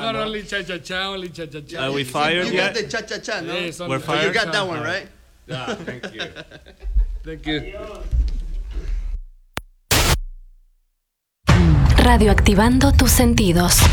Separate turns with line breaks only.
no,
no?
only cha-cha-cha, only cha-cha-cha.
Are we fired
You
yet?
got the cha-cha-cha, no?
Yes,
We're
only
fired?
You got that
cha-cha-cha.
one, right?
Yeah, thank you. Thank you.
Radioactivando tus sentidos.